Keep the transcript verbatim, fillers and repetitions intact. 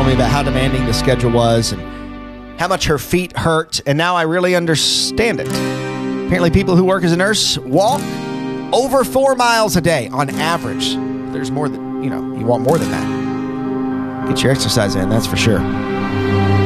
telling me about how demanding the schedule was and how much her feet hurt, and now I really understand it. Apparently people who work as a nurse walk over four miles a day on average. There's more than, you know, you want more than that. Get your exercise in, that's for sure.